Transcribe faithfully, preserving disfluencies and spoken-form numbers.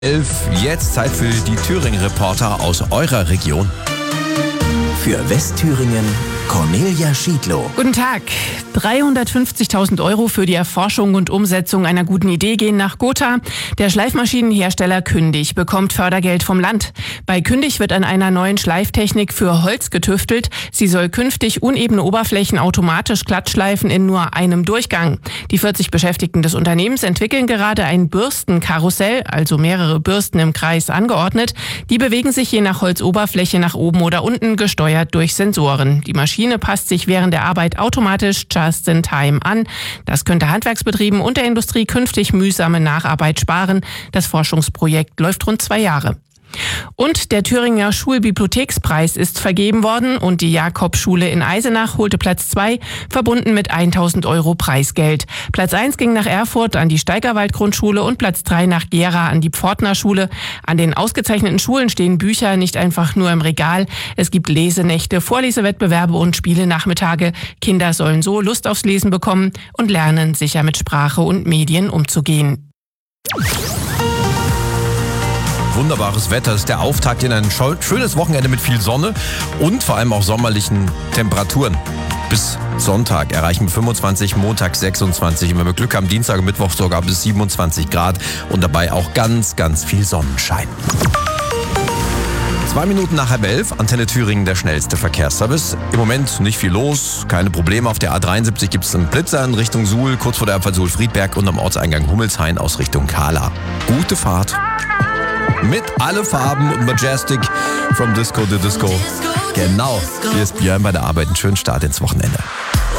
elf, jetzt Zeit für die Thüringen-Reporter aus eurer Region. Für Westthüringen Cornelia Schiedlow. Guten Tag. dreihundertfünfzigtausend Euro für die Erforschung und Umsetzung einer guten Idee gehen nach Gotha. Der Schleifmaschinenhersteller Kündig bekommt Fördergeld vom Land. Bei Kündig wird an einer neuen Schleiftechnik für Holz getüftelt. Sie soll künftig unebene Oberflächen automatisch glattschleifen in nur einem Durchgang. Die vierzig Beschäftigten des Unternehmens entwickeln gerade ein Bürstenkarussell, also mehrere Bürsten im Kreis angeordnet. Die bewegen sich je nach Holzoberfläche nach oben oder unten, gesteuert durch Sensoren. Die Maschine passt sich während der Arbeit automatisch just in time an. Das könnte Handwerksbetrieben und der Industrie künftig mühsame Nacharbeit sparen. Das Forschungsprojekt läuft rund zwei Jahre. Und der Thüringer Schulbibliothekspreis ist vergeben worden und die Jakobschule in Eisenach holte Platz zwei, verbunden mit tausend Euro Preisgeld. Platz eins ging nach Erfurt an die Steigerwald-Grundschule und Platz drei nach Gera an die Pfortner-Schule. An den ausgezeichneten Schulen stehen Bücher nicht einfach nur im Regal. Es gibt Lesenächte, Vorlesewettbewerbe und Spielenachmittage. Kinder sollen so Lust aufs Lesen bekommen und lernen, sicher mit Sprache und Medien umzugehen. Wunderbares Wetter, das ist der Auftakt in ein schönes Wochenende mit viel Sonne und vor allem auch sommerlichen Temperaturen. Bis Sonntag erreichen wir fünfundzwanzig, Montag sechsundzwanzig. Und wenn wir Glück haben, Dienstag und Mittwoch sogar bis siebenundzwanzig Grad und dabei auch ganz, ganz viel Sonnenschein. Zwei Minuten nach halb elf, Antenne Thüringen, der schnellste Verkehrsservice. Im Moment nicht viel los, keine Probleme. Auf der A dreiundsiebzig gibt es einen Blitzer in Richtung Suhl, kurz vor der Abfahrt Suhl-Friedberg und am Ortseingang Hummelshain aus Richtung Kahla. Gute Fahrt. Mit alle Farben und Majestic from Disco to Disco. Genau, hier ist Björn bei der Arbeit. Einen schönen Start ins Wochenende.